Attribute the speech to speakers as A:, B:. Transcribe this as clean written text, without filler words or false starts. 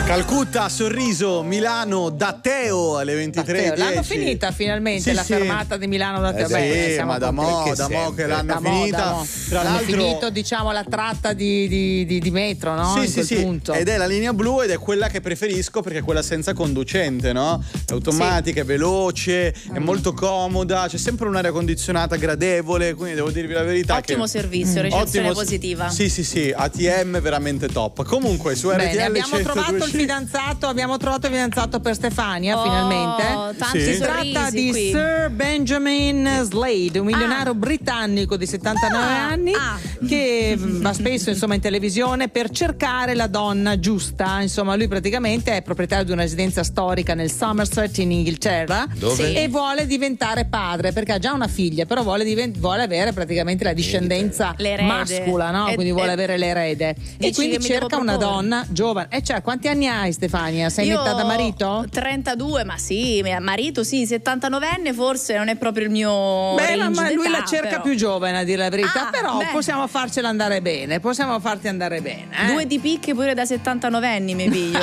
A: Calcutta, Sorriso, Milano, da Teo alle 23:10.
B: L'hanno finita finalmente la fermata di Milano da Teo.
A: Sì, ma da mo' che l'hanno finita.
B: Tra l'altro finito, diciamo, la tratta di metro, no?
A: Sì.
B: Punto.
A: Ed è la linea blu ed è quella che preferisco perché è quella senza conducente, no? È automatica, è veloce, è molto comoda, c'è sempre un'aria condizionata gradevole, quindi devo dirvi la verità.
C: Ottimo servizio, recensione positiva.
A: Sì, ATM veramente top. Comunque su RTL
B: abbiamo trovato il fidanzato per Stefania, finalmente.
C: Tanti
B: Si tratta di
C: qui.
B: Sir Benjamin Slade, un milionario britannico di 79 anni che va spesso, insomma, in televisione per cercare la donna giusta. Insomma, lui praticamente è proprietario di una residenza storica nel Somerset in Inghilterra.
A: Dove?
B: E vuole diventare padre perché ha già una figlia, però vuole avere praticamente la discendenza mascula, no? Quindi vuole avere l'erede. E quindi cerca una donna giovane. Cioè, quanti anni hai, Stefania? Sei in età da marito?
C: 32, ma sì, marito sì, 79enne forse non è proprio il mio range
B: ma lui
C: d'età,
B: la cerca
C: però.
B: più giovane, a dire la verità, però possiamo farti andare bene, eh?
C: 2 di picche pure da 79 anni mi piglio.